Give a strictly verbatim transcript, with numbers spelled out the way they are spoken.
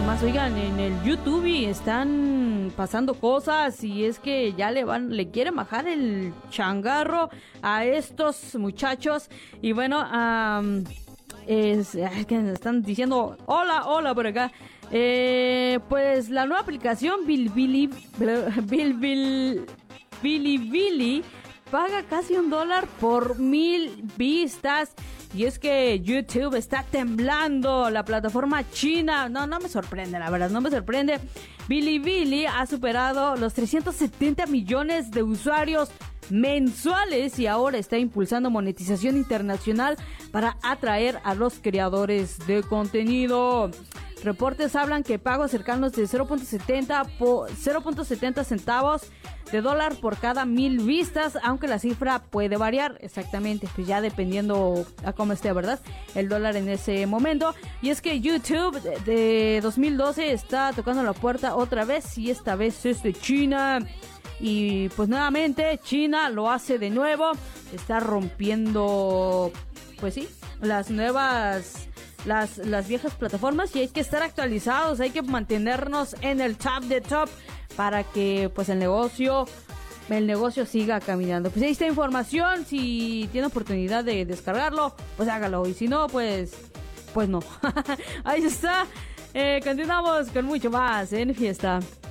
mucho más. Oigan, en el YouTube están pasando cosas y es que ya le van, le quieren bajar el changarro a estos muchachos. Y bueno, um, es, es que están diciendo hola, hola por acá. Eh, pues la nueva aplicación Bilibili, Bilibili, Bilibili paga casi un dólar por mil vistas. Y es que YouTube está temblando, la plataforma china, no, no me sorprende, la verdad, no me sorprende. Bilibili ha superado los trescientos setenta millones de usuarios mensuales y ahora está impulsando monetización internacional para atraer a los creadores de contenido. Reportes hablan que pagos cercanos de cero punto setenta po- cero punto setenta centavos de dólar por cada mil vistas, aunque la cifra puede variar exactamente, pues ya dependiendo a cómo esté, ¿verdad?, el dólar en ese momento. Y es que YouTube de, de dos mil doce está tocando la puerta otra vez y esta vez es de China. Y pues nuevamente China lo hace de nuevo, está rompiendo, pues sí, las nuevas... Las, las viejas plataformas y hay que estar actualizados, hay que mantenernos en el top de top para que pues el negocio el negocio siga caminando. Pues ahí está información, si tiene oportunidad de descargarlo, pues hágalo, y si no, pues pues no. Ahí está. Eh, continuamos con mucho más en Fiesta.